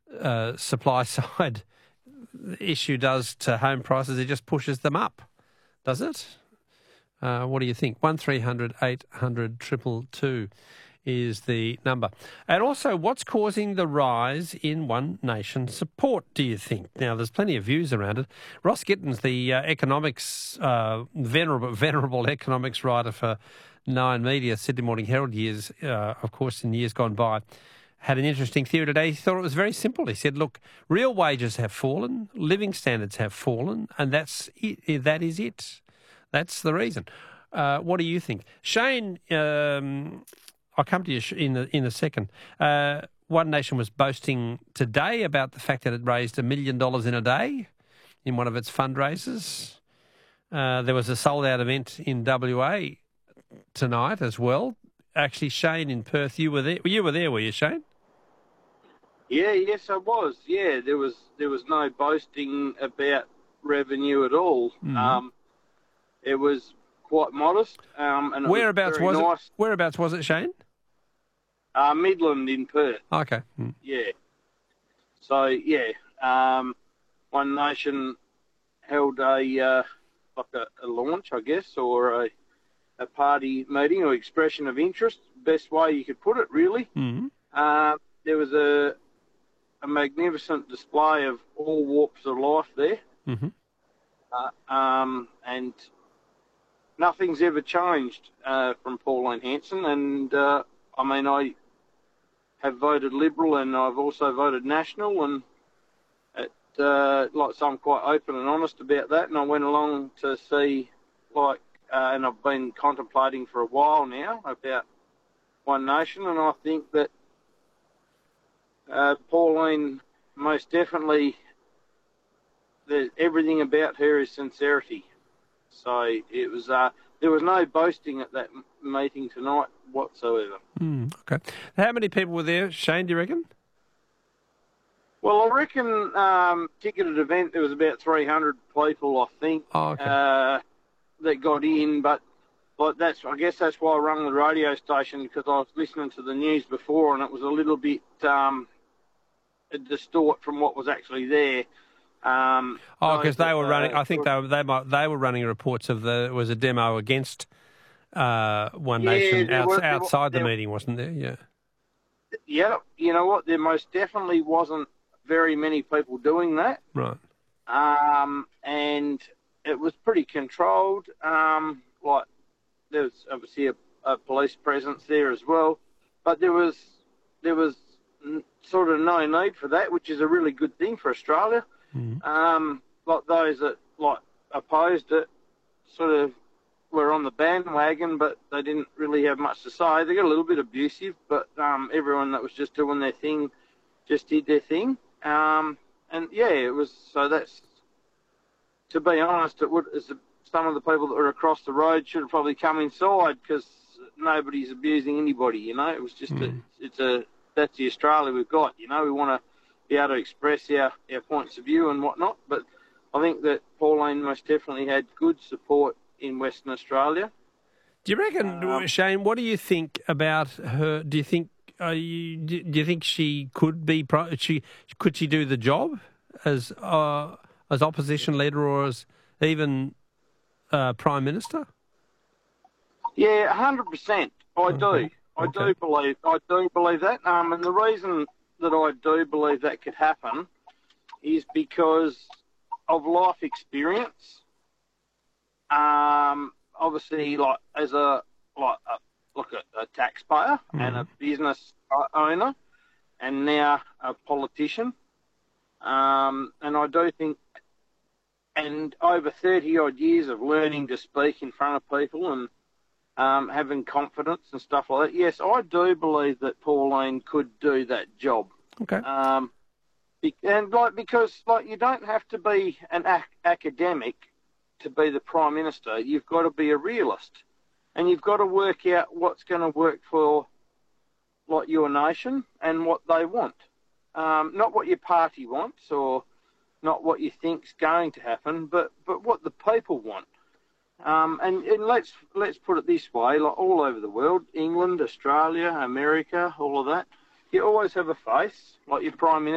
supply side issue does to home prices, it just pushes them up, does it? What do you think? 1300 800 222 is the number. And also, what's causing the rise in One Nation support, do you think? Now, there's plenty of views around it. Ross Gittins, the economics, venerable economics writer for Nine Media, Sydney Morning Herald years, of course, in years gone by, had an interesting theory today. He thought it was very simple. He said, look, real wages have fallen, living standards have fallen, and that is it. That's the reason. What do you think? Shane, I'll come to you in a second. One Nation was boasting today about the fact that it raised $1 million in a day in one of its fundraisers. There was a sold-out event in WA tonight as well. Actually, Shane in Perth, you were there. You were there, were you, Shane? Yeah, yes, I was. Yeah, there was no boasting about revenue at all. Mm. It was quite modest. And it whereabouts was very nice. Whereabouts was it, Shane? Midland in Perth. Okay. Mm. Yeah. So yeah, One Nation held a launch, I guess, or a party meeting or expression of interest. Best way you could put it, really. Mm. There was a magnificent display of all walks of life there. Mm-hmm. And nothing's ever changed from Pauline Hanson. And I have voted Liberal, and I've also voted National, and so I'm quite open and honest about that. And I went along to see, and I've been contemplating for a while now about One Nation, and I think that Pauline most definitely, everything about her is sincerity. So it was there was no boasting at that meeting tonight whatsoever. Okay. How many people were there, Shane, do you reckon? Well, I reckon ticketed event there was about 300 people, I think, that got in. But I guess that's why I rang the radio station, because I was listening to the news before, and it was a little bit distort from what was actually there. Because they were running. I think they were running reports of it was a demo against One Nation outside the meeting, wasn't there? Yeah. Yeah. You know what? There most definitely wasn't very many people doing that. Right. And it was pretty controlled. There was obviously a police presence there as well, but there was sort of no need for that, which is a really good thing for Australia. Mm. Those that opposed it sort of were on the bandwagon, but they didn't really have much to say. They got a little bit abusive, but everyone that was just doing their thing just did their thing. And yeah, it was. So that's, to be honest, some of the people that were across the road should have probably come inside, because nobody's abusing anybody. You know, it was just that's the Australia we've got. You know, we want to be able to express our points of view and whatnot. But I think that Pauline most definitely had good support in Western Australia. Do you reckon, Shane? What do you think about her? Do you think she could be? Could she do the job as opposition leader, or as even Prime Minister? Yeah, 100%. I do. I do believe that. And the reason that I do believe that could happen is because of life experience. Obviously, as a taxpayer and a business owner, and now a politician. And I do think, and over 30 odd years of learning to speak in front of people and having confidence and stuff like that, yes, I do believe that Pauline could do that job. Okay. Because you don't have to be an academic to be the Prime Minister. You've got to be a realist, and you've got to work out what's going to work for your nation and what they want. Not what your party wants, or not what you think's going to happen, but what the people want. And let's put it this way: all over the world, England, Australia, America, all of that, you always have a face, like your Prime Minister.